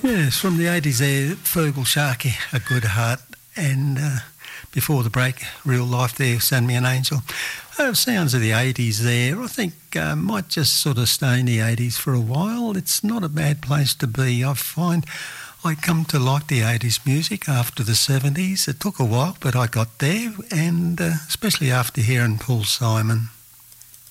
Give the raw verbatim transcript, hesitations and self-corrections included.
Yes, from the eighties there, Fergal Sharkey, A Good Heart, and uh, before the break, Real Life there, Send Me an Angel. Uh, sounds of the eighties there, I think uh, might just sort of stay in the eighties for a while. It's not a bad place to be. I find I come to like the eighties music after the seventies. It took a while, but I got there, and uh, especially after hearing Paul Simon.